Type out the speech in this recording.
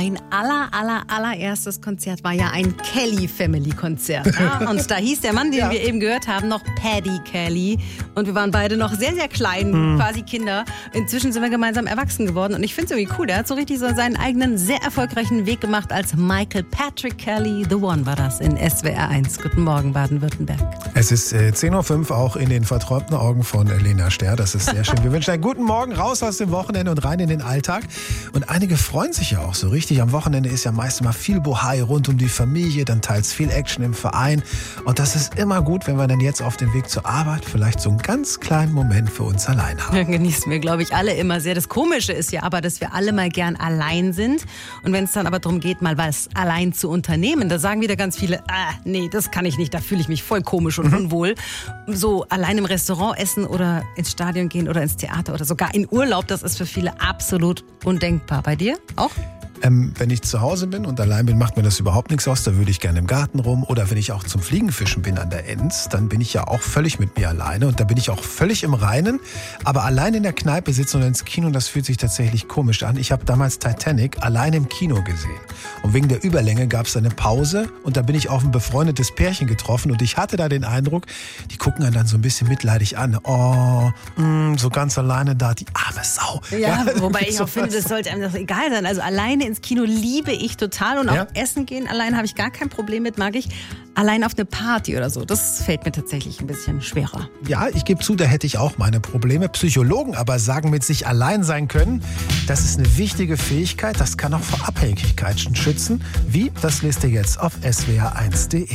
Mein allererstes Konzert war ja ein Kelly-Family-Konzert. Ja? Und da hieß der Mann, den wir eben gehört haben, noch Paddy Kelly. Und wir waren beide noch sehr, sehr klein, quasi Kinder. Inzwischen sind wir gemeinsam erwachsen geworden. Und ich finde es irgendwie cool. Der hat so richtig so seinen eigenen, sehr erfolgreichen Weg gemacht als Michael Patrick Kelly. The One war das in SWR 1. Guten Morgen, Baden-Württemberg. Es ist 10.05 Uhr, auch in den verträumten Augen von Lena Sterr. Das ist sehr schön. Wir wünschen einen guten Morgen, raus aus dem Wochenende und rein in den Alltag. Und einige freuen sich ja auch so richtig. Am Wochenende ist ja meist immer viel Bohai rund um die Familie, dann teils viel Action im Verein. Und das ist immer gut, wenn wir dann jetzt auf dem Weg zur Arbeit vielleicht so einen ganz kleinen Moment für uns allein haben. Ja, genießen wir, glaube ich, alle immer sehr. Das Komische ist ja aber, dass wir alle mal gern allein sind. Und wenn es dann aber darum geht, mal was allein zu unternehmen, da sagen wieder ganz viele, nee, das kann ich nicht, da fühle ich mich voll komisch und unwohl. So allein im Restaurant essen oder ins Stadion gehen oder ins Theater oder sogar in Urlaub, das ist für viele absolut undenkbar. Bei dir auch? Wenn ich zu Hause bin und allein bin, macht mir das überhaupt nichts aus. Da würde ich gerne im Garten rum. Oder wenn ich auch zum Fliegenfischen bin an der Enz, dann bin ich ja auch völlig mit mir alleine. Und da bin ich auch völlig im Reinen. Aber allein in der Kneipe sitzen oder ins Kino, das fühlt sich tatsächlich komisch an. Ich habe damals Titanic allein im Kino gesehen. Und wegen der Überlänge gab es eine Pause. Und da bin ich auf ein befreundetes Pärchen getroffen. Und ich hatte da den Eindruck, die gucken einen dann so ein bisschen mitleidig an. Oh, so ganz alleine da, die arme Sau. Ja, wobei ich auch finde, das sollte einem doch egal sein. Also alleine ins Kino liebe ich total und auch essen gehen allein habe ich gar kein Problem mit, mag ich. Allein auf eine Party oder so, das fällt mir tatsächlich ein bisschen schwerer. Ja, ich gebe zu, da hätte ich auch meine Probleme. Psychologen aber sagen, mit sich allein sein können, das ist eine wichtige Fähigkeit, das kann auch vor Abhängigkeiten schützen. Wie? Das lest ihr jetzt auf swr1.de.